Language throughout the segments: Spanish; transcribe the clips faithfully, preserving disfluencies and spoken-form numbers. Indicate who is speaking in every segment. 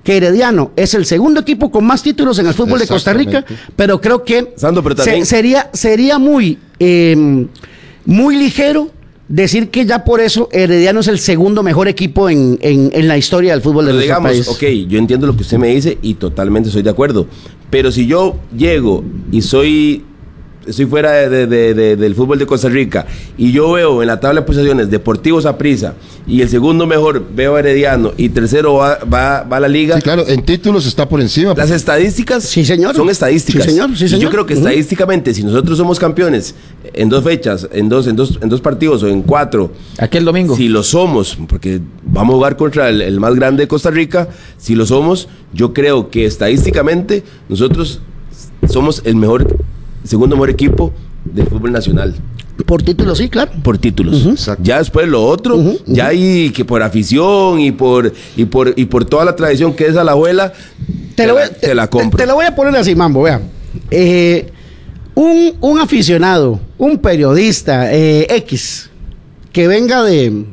Speaker 1: que Herediano es el segundo equipo con más títulos en el fútbol de Costa Rica, pero creo que
Speaker 2: Sandro, pero también...
Speaker 1: se, sería, sería muy, eh, muy ligero decir que ya por eso Herediano es el segundo mejor equipo en, en, en la historia del fútbol de
Speaker 2: Pero
Speaker 1: nuestro
Speaker 2: digamos,
Speaker 1: país.
Speaker 2: ok, yo entiendo lo que usted me dice y totalmente estoy de acuerdo. Pero si yo llego y soy... estoy fuera de, de, de, de, del fútbol de Costa Rica y yo veo en la tabla de posiciones Deportivo Saprissa y el segundo mejor veo a Herediano y tercero va, va, va a la liga.
Speaker 3: Sí, claro, en títulos está por encima.
Speaker 2: Las estadísticas
Speaker 1: sí, señor.
Speaker 2: son estadísticas.
Speaker 1: Sí, señor. Sí, señor.
Speaker 2: Y yo creo que uh-huh. estadísticamente, si nosotros somos campeones en dos fechas, en dos, en dos, en dos partidos o en cuatro,
Speaker 4: aquel domingo,
Speaker 2: si lo somos, porque vamos a jugar contra el, el más grande de Costa Rica, si lo somos, yo creo que estadísticamente nosotros somos el mejor segundo mejor equipo del fútbol nacional.
Speaker 1: Por títulos, sí, claro.
Speaker 2: Por títulos.
Speaker 1: Uh-huh.
Speaker 2: Ya después lo otro, uh-huh, uh-huh. ya hay que por afición y por y por y por toda la tradición que es Alajuela,
Speaker 1: te, te,
Speaker 2: lo
Speaker 1: voy,
Speaker 2: la, te, te la compro.
Speaker 1: Te, te lo voy a poner así, Mambo, vea. Eh, un, un aficionado, un periodista eh, X, que venga de,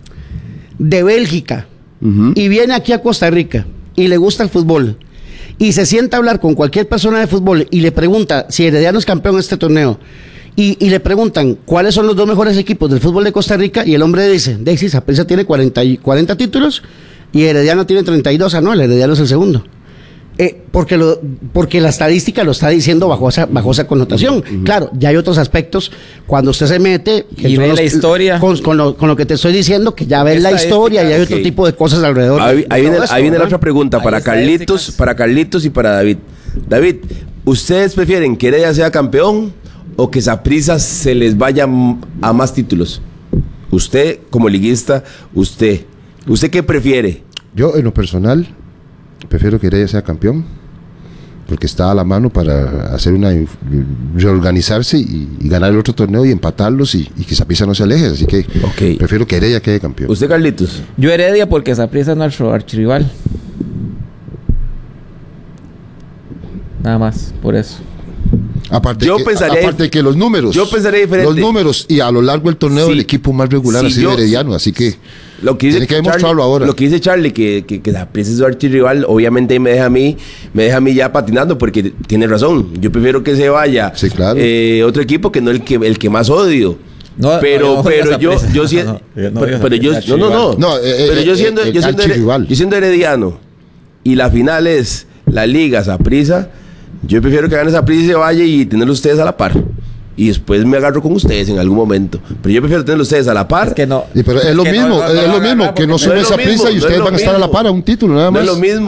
Speaker 1: de Bélgica uh-huh. y viene aquí a Costa Rica y le gusta el fútbol, y se sienta a hablar con cualquier persona de fútbol y le pregunta si Herediano es campeón en este torneo, y, y le preguntan cuáles son los dos mejores equipos del fútbol de Costa Rica, y el hombre dice, Daisy, Saprissa tiene cuarenta, cuarenta títulos y Herediano tiene treinta y dos, ah, no, el Herediano es el segundo. Eh, porque, lo, porque la estadística lo está diciendo bajo esa, bajo esa connotación. Uh-huh. Claro, ya hay otros aspectos cuando usted se mete
Speaker 4: y ve los, la historia
Speaker 1: con, con, lo, con lo que te estoy diciendo, que ya ves la historia y hay okay. otro tipo de cosas alrededor.
Speaker 2: Ahí, ahí viene,
Speaker 1: eso,
Speaker 2: ahí viene la otra pregunta para Carlitos, para Carlitos y para David. David, ¿ustedes prefieren que Heredia sea campeón o que Saprissa se les vaya a más títulos? Usted como liguista, usted, ¿usted qué prefiere?
Speaker 3: Yo en lo personal prefiero que Heredia sea campeón, porque está a la mano para hacer una reorganizarse y, y ganar el otro torneo y empatarlos y, y que Saprissa no se aleje, así que okay. prefiero que Heredia quede campeón.
Speaker 2: ¿Usted, Carlitos?
Speaker 4: Yo Heredia porque Saprissa es nuestro archirrival. Nada más, por eso.
Speaker 3: Aparte,
Speaker 2: yo
Speaker 3: que,
Speaker 2: pensaría,
Speaker 3: aparte de que los números,
Speaker 2: yo pensaría diferente.
Speaker 3: Los números y a lo largo del torneo sí, el equipo más regular ha sido Herediano, así que
Speaker 2: lo que
Speaker 3: tiene que demostrarlo
Speaker 2: Charlie,
Speaker 3: ahora.
Speaker 2: Lo que dice Charlie, que, que, que Saprissa es su archirrival, obviamente me deja a mí, me deja a mí ya patinando, porque tiene razón. Yo prefiero que se vaya
Speaker 3: sí, claro.
Speaker 2: eh, otro equipo que no el que el que más odio. No, pero no, pero yo yo siendo no, no, pero, pero yo no no no, no eh, pero eh, yo siendo eh, yo siendo her, yo siendo Herediano y la final es la Liga Saprissa, yo prefiero que gane Saprissa y se vaya y tenerlos ustedes a la par. Y después me agarro con ustedes en algún momento. Pero yo prefiero tenerlos ustedes a la par.
Speaker 4: Es que no.
Speaker 3: Y pero es, es lo mismo, no, no, es lo mismo, que no sube Saprissa y ustedes van a estar a la par a un título, nada más.
Speaker 2: No es lo mismo.